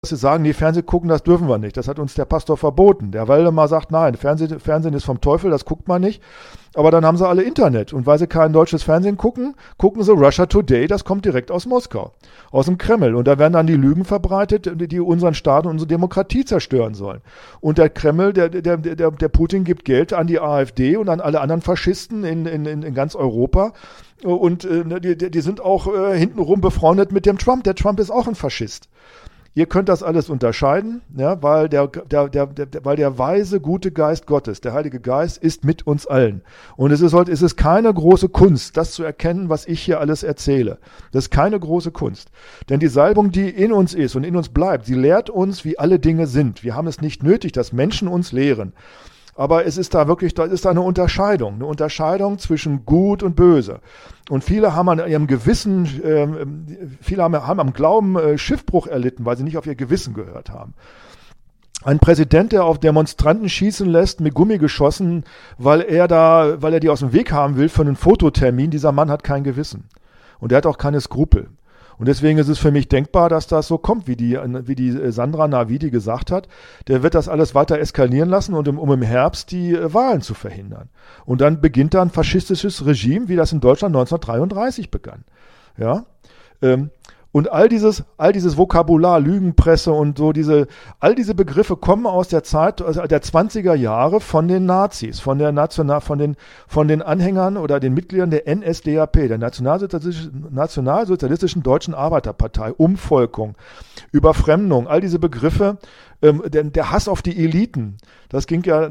sie sagen, nee, Fernsehen gucken, das dürfen wir nicht. Das hat uns der Pastor verboten. Der Waldemar sagt, nein, Fernsehen ist vom Teufel, das guckt man nicht. Aber dann haben sie alle Internet. Und weil sie kein deutsches Fernsehen gucken, gucken sie Russia Today, das kommt direkt aus Moskau, aus dem Kreml. Und da werden dann die Lügen verbreitet, die unseren Staat und unsere Demokratie zerstören sollen. Und der Kreml, der Putin gibt Geld an die AfD und an alle anderen Faschisten in ganz Europa. Und die sind auch hintenrum befreundet mit dem Trump. Der Trump ist auch ein Faschist. Ihr könnt das alles unterscheiden, ja, weil der weise, gute Geist Gottes, der Heilige Geist, ist mit uns allen. Und es ist keine große Kunst, das zu erkennen, was ich hier alles erzähle. Das ist keine große Kunst. Denn die Salbung, die in uns ist und in uns bleibt, sie lehrt uns, wie alle Dinge sind. Wir haben es nicht nötig, dass Menschen uns lehren. Aber es ist da eine Unterscheidung zwischen Gut und Böse. Und viele haben an ihrem Gewissen, haben am Glauben Schiffbruch erlitten, weil sie nicht auf ihr Gewissen gehört haben. Ein Präsident, der auf Demonstranten schießen lässt mit Gummigeschossen, weil er die aus dem Weg haben will für einen Fototermin, dieser Mann hat kein Gewissen. Und er hat auch keine Skrupel. Und deswegen ist es für mich denkbar, dass das so kommt, wie die Sandra Navidi gesagt hat. Der wird das alles weiter eskalieren lassen, um im Herbst die Wahlen zu verhindern. Und dann beginnt da ein faschistisches Regime, wie das in Deutschland 1933 begann. Ja. Und all dieses Vokabular, Lügenpresse und so, all diese Begriffe kommen aus der Zeit, also der 20er Jahre von den Nazis, von den Anhängern oder den Mitgliedern der NSDAP, der Nationalsozialistischen Deutschen Arbeiterpartei, Umvolkung, Überfremdung, all diese Begriffe, der Hass auf die Eliten, das ging ja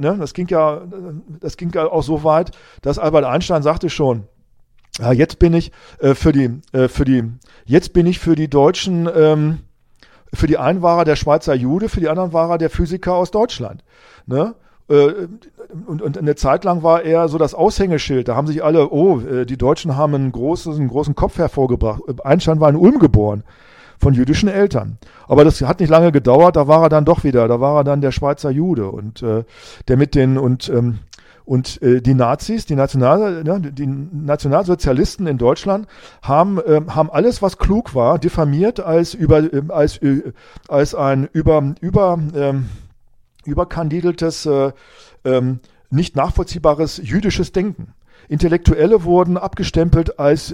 auch so weit, dass Albert Einstein sagte schon, ja, jetzt bin ich für die Deutschen, für die einen war er der Schweizer Jude, für die anderen war er der Physiker aus Deutschland. Ne? Und eine Zeit lang war er so das Aushängeschild. Da haben sich alle, die Deutschen haben einen großen Kopf hervorgebracht. Einstein war in Ulm geboren, von jüdischen Eltern. Aber das hat nicht lange gedauert, da war er dann der Schweizer Jude und die Nazis, die Nationalsozialisten in Deutschland haben alles, was klug war, diffamiert als ein überkandideltes, nicht nachvollziehbares jüdisches Denken. Intellektuelle wurden abgestempelt als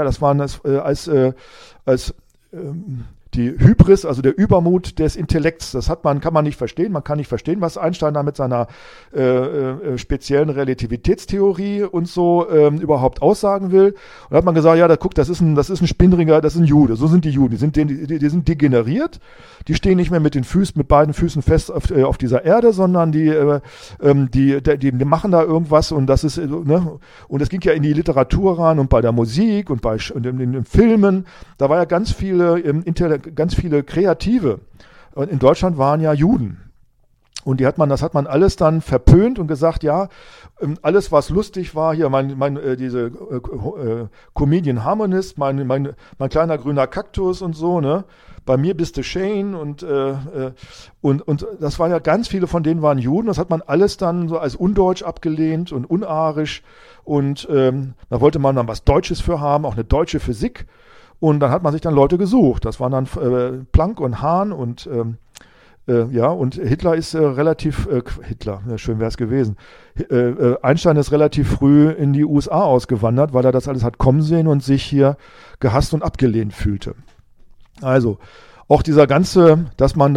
die Hybris, also der Übermut des Intellekts, kann man nicht verstehen. Man kann nicht verstehen, was Einstein da mit seiner speziellen Relativitätstheorie und so überhaupt aussagen will. Und da hat man gesagt, ja, das ist ein Spinnringer, das ist ein Jude. So sind die Juden. Die sind degeneriert. Die stehen nicht mehr mit beiden Füßen fest auf dieser Erde, sondern die machen da irgendwas und das ist, ne? Und es ging ja in die Literatur rein und bei der Musik und in den Filmen. Da war ja ganz viele Kreative. Und in Deutschland waren ja Juden. Und das hat man alles dann verpönt und gesagt, ja, alles was lustig war, hier diese Comedian Harmonist, mein kleiner grüner Kaktus und so, ne? Bei mir bist du Shane und das waren ja ganz viele von denen waren Juden. Das hat man alles dann so als undeutsch abgelehnt und unarisch und da wollte man dann was Deutsches für haben, auch eine deutsche Physik. Und dann hat man sich dann Leute gesucht. Das waren dann Planck und Hahn und und Hitler ist schön wäre es gewesen. Einstein ist relativ früh in die USA ausgewandert, weil er das alles hat kommen sehen und sich hier gehasst und abgelehnt fühlte. Also auch dieser ganze, dass man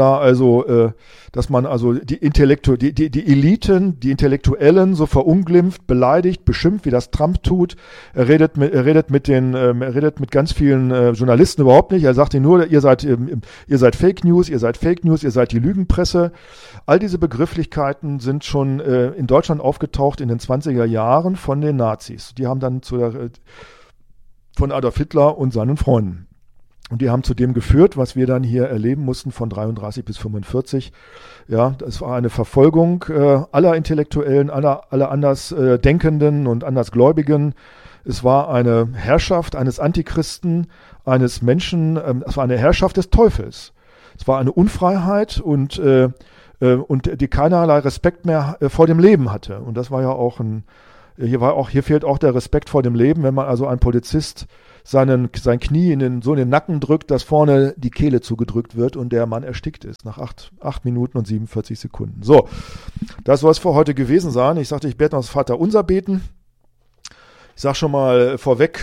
die Eliten, die Intellektuellen so verunglimpft, beleidigt, beschimpft, wie das Trump tut. Er redet mit ganz vielen Journalisten überhaupt nicht. Er sagt ihnen nur, ihr seid Fake News, ihr seid die Lügenpresse. All diese Begrifflichkeiten sind schon in Deutschland aufgetaucht in den 20er Jahren von den Nazis. Die haben dann von Adolf Hitler und seinen Freunden. Und die haben zu dem geführt, was wir dann hier erleben mussten von 33 bis 45. Ja, das war eine Verfolgung aller Intellektuellen, aller anders Denkenden und Andersgläubigen. Es war eine Herrschaft eines Antichristen, eines Menschen, es war eine Herrschaft des Teufels. Es war eine Unfreiheit und die keinerlei Respekt mehr vor dem Leben hatte. Und das war ja auch hier fehlt auch der Respekt vor dem Leben, wenn man also ein Polizist sein Knie so in den Nacken drückt, dass vorne die Kehle zugedrückt wird und der Mann erstickt ist nach 8 Minuten und 47 Sekunden. So, das soll es für heute gewesen sein. Ich sagte, ich werde noch das Vaterunser beten. Ich sage schon mal vorweg,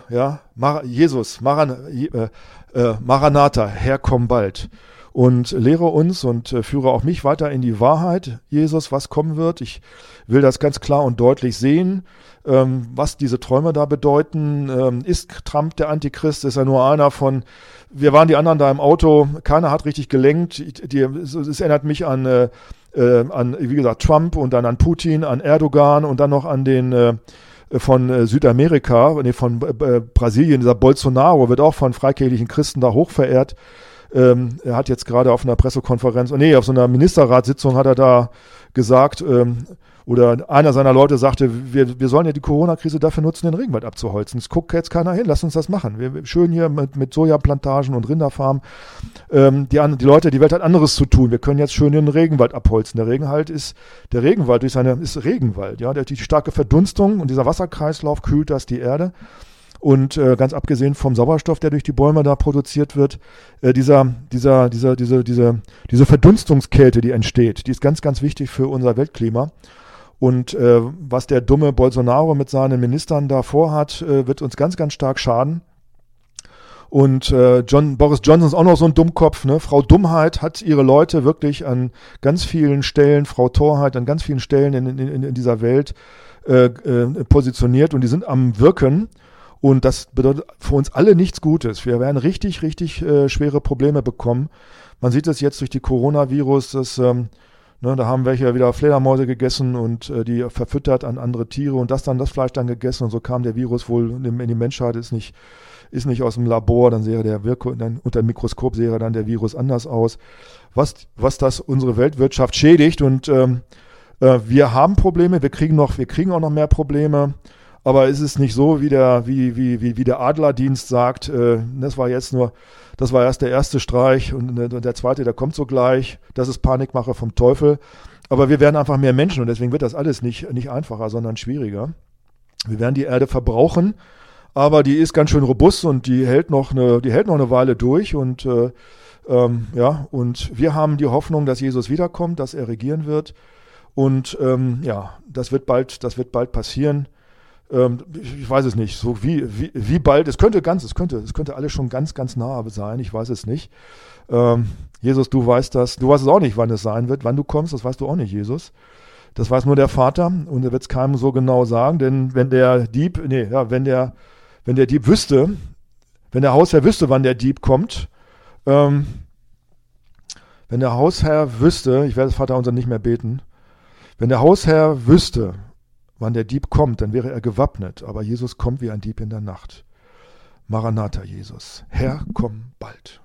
Jesus, Maranatha, Herr, komm bald. Und lehre uns und führe auch mich weiter in die Wahrheit, Jesus, was kommen wird. Ich will das ganz klar und deutlich sehen, was diese Träume da bedeuten. Ist Trump der Antichrist? Ist er nur einer von, wir waren die anderen da im Auto, keiner hat richtig gelenkt. Es erinnert mich an, wie gesagt, Trump und dann an Putin, an Erdogan und dann noch an den von Südamerika, von Brasilien, dieser Bolsonaro wird auch von freikirchlichen Christen da hochverehrt. Er hat jetzt gerade auf einer Pressekonferenz, auf so einer Ministerratssitzung hat er da gesagt, oder einer seiner Leute sagte, wir sollen ja die Corona-Krise dafür nutzen, den Regenwald abzuholzen. Es guckt jetzt keiner hin, lass uns das machen. Wir schön hier mit Sojaplantagen und Rinderfarmen. Die Welt hat anderes zu tun. Wir können jetzt schön den Regenwald abholzen. Der Regenwald ist Regenwald, ja, die starke Verdunstung und dieser Wasserkreislauf kühlt das die Erde. Und ganz abgesehen vom Sauerstoff, der durch die Bäume da produziert wird, diese Verdunstungskälte, die entsteht, die ist ganz, ganz wichtig für unser Weltklima. Und was der dumme Bolsonaro mit seinen Ministern da vorhat, wird uns ganz, ganz stark schaden. Und Boris Johnson ist auch noch so ein Dummkopf. Ne? Frau Dummheit hat ihre Leute wirklich an ganz vielen Stellen, Frau Torheit an ganz vielen Stellen in dieser Welt positioniert. Und die sind am Wirken. Und das bedeutet für uns alle nichts Gutes. Wir werden richtig, richtig schwere Probleme bekommen. Man sieht es jetzt durch die Coronavirus, dass da haben welche wieder Fledermäuse gegessen und die verfüttert an andere Tiere und das Fleisch dann gegessen und so kam der Virus wohl in die Menschheit, ist nicht aus dem Labor, dann unter dem Mikroskop sähe dann der Virus anders aus. Was das unsere Weltwirtschaft schädigt und wir haben Probleme, wir kriegen auch noch mehr Probleme. Aber es ist nicht so, wie der Adlerdienst sagt, das war erst der erste Streich und der zweite, der kommt sogleich. Das ist Panikmache vom Teufel. Aber wir werden einfach mehr Menschen und deswegen wird das alles nicht einfacher, sondern schwieriger. Wir werden die Erde verbrauchen, aber die ist ganz schön robust und die hält noch eine Weile durch und und wir haben die Hoffnung, dass Jesus wiederkommt, dass er regieren wird und das wird bald passieren. Ich weiß es nicht, so wie bald, es könnte alles schon ganz, ganz nah sein, ich weiß es nicht. Jesus, du weißt es auch nicht, wann es sein wird, wann du kommst, das weißt du auch nicht, Jesus. Das weiß nur der Vater und er wird es keinem so genau sagen, denn wenn der Hausherr wüsste, wann der Dieb kommt, wenn der Hausherr wüsste, ich werde das Vaterunser nicht mehr beten, wenn der Hausherr wüsste, wann der Dieb kommt, dann wäre er gewappnet. Aber Jesus kommt wie ein Dieb in der Nacht. Maranatha, Jesus. Herr, komm bald.